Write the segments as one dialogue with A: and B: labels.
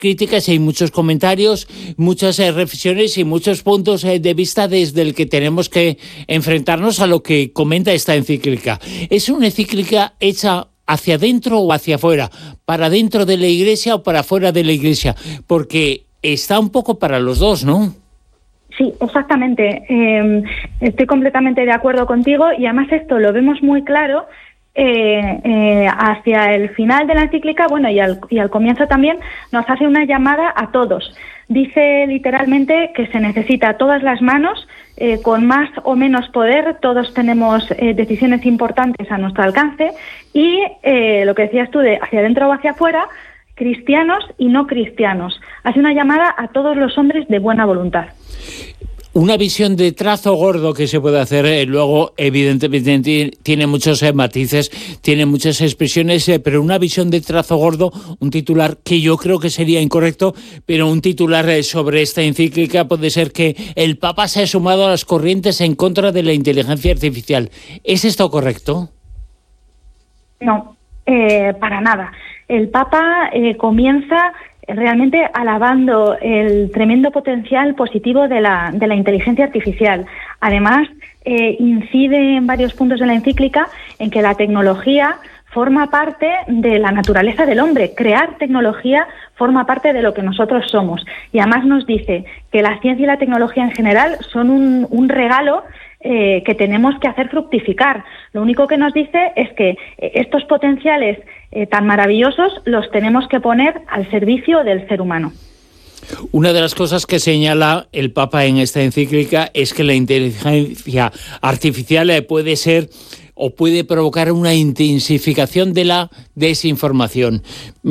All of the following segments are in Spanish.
A: críticas y hay muchos comentarios, muchas reflexiones y muchos puntos de vista desde el que tenemos que enfrentarnos a lo que comenta esta encíclica. ¿Es una encíclica hecha hacia adentro o hacia afuera? ¿Para dentro de la Iglesia o para fuera de la Iglesia? Porque está un poco para los dos, ¿no?
B: Sí, exactamente. Estoy completamente de acuerdo contigo y además esto lo vemos muy claro hacia el final de la encíclica, bueno, y al comienzo también nos hace una llamada a todos. Dice literalmente que se necesita todas las manos, con más o menos poder, todos tenemos decisiones importantes a nuestro alcance y lo que decías tú de hacia adentro o hacia afuera, cristianos y no cristianos. Hace una llamada a todos los hombres de buena voluntad.
A: Una visión de trazo gordo que se puede hacer, luego evidentemente tiene muchos matices, tiene muchas expresiones, pero una visión de trazo gordo, un titular que yo creo que sería incorrecto, pero un titular sobre esta encíclica puede ser que el Papa se ha sumado a las corrientes en contra de la inteligencia artificial. ¿Es esto correcto?
B: No, para nada. El Papa comienza realmente alabando el tremendo potencial positivo de la inteligencia artificial. Además, incide en varios puntos de la encíclica en que la tecnología forma parte de la naturaleza del hombre. Crear tecnología forma parte de lo que nosotros somos. Y además nos dice que la ciencia y la tecnología en general son un regalo que tenemos que hacer fructificar. Lo único que nos dice es que estos potenciales tan maravillosos los tenemos que poner al servicio del ser humano.
A: Una de las cosas que señala el Papa en esta encíclica es que la inteligencia artificial puede ser o puede provocar una intensificación de la desinformación.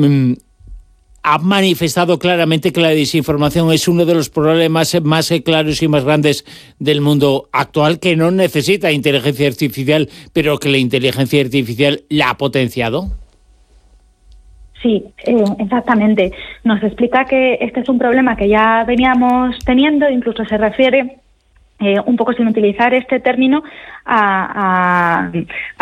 A: Ha manifestado claramente que la desinformación es uno de los problemas más claros y más grandes del mundo actual, que no necesita inteligencia artificial, pero que la inteligencia artificial la ha potenciado.
B: Sí, exactamente. Nos explica que este es un problema que ya veníamos teniendo, incluso se refiere un poco sin utilizar este término a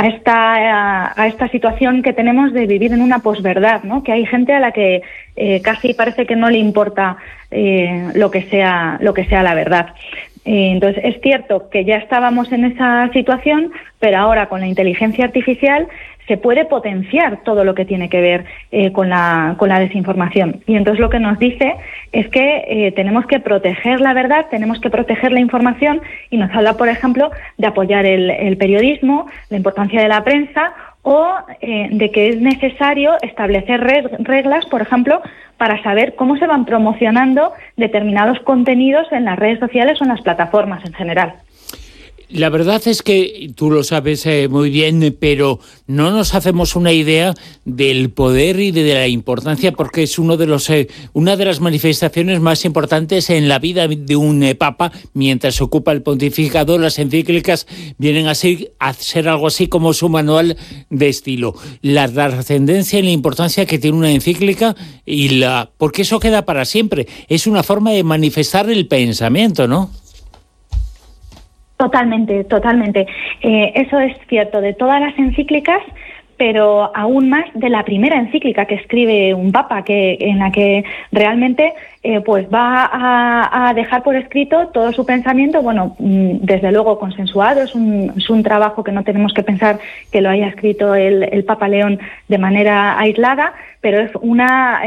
B: esta situación que tenemos de vivir en una posverdad, ¿no? Que hay gente a la que casi parece que no le importa lo que sea la verdad. Entonces es cierto que ya estábamos en esa situación, pero ahora con la inteligencia artificial se puede potenciar todo lo que tiene que ver con la desinformación. Y entonces lo que nos dice es que tenemos que proteger la verdad, tenemos que proteger la información y nos habla, por ejemplo, de apoyar el periodismo, la importancia de la prensa o de que es necesario establecer reglas, por ejemplo, para saber cómo se van promocionando determinados contenidos en las redes sociales o en las plataformas en general.
A: La verdad es que tú lo sabes muy bien, pero no nos hacemos una idea del poder y de la importancia, porque es una de las manifestaciones más importantes en la vida de un papa. Mientras ocupa el pontificado, las encíclicas vienen a ser algo así como su manual de estilo. La trascendencia y la importancia que tiene una encíclica porque eso queda para siempre. Es una forma de manifestar el pensamiento, ¿no?
B: Totalmente. Eso es cierto de todas las encíclicas, pero aún más de la primera encíclica que escribe un papa, en la que realmente pues va a dejar por escrito todo su pensamiento, bueno, desde luego consensuado, es un trabajo que no tenemos que pensar que lo haya escrito el Papa León de manera aislada, pero es una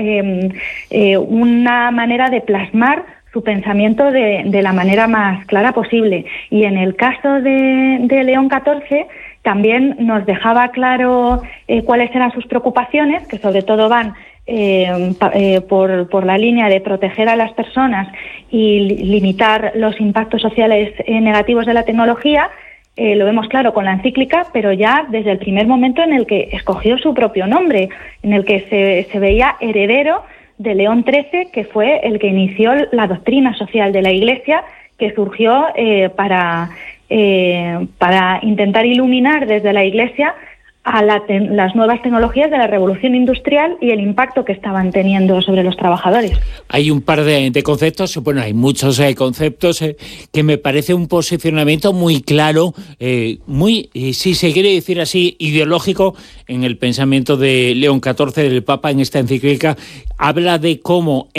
B: manera de plasmar su pensamiento de la manera más clara posible. Y en el caso de León XIV también nos dejaba claro cuáles eran sus preocupaciones, que sobre todo van por la línea de proteger a las personas y limitar los impactos sociales negativos de la tecnología. Lo vemos claro con la encíclica, pero ya desde el primer momento en el que escogió su propio nombre, en el que se veía heredero de León XIII, que fue el que inició la doctrina social de la Iglesia, que surgió para intentar iluminar desde la Iglesia a las nuevas tecnologías de la revolución industrial y el impacto que estaban teniendo sobre los trabajadores.
A: Hay un par de conceptos, bueno, hay muchos conceptos que me parece un posicionamiento muy claro, si se quiere decir así, ideológico en el pensamiento de León XIV, del Papa, en esta encíclica. Habla de cómo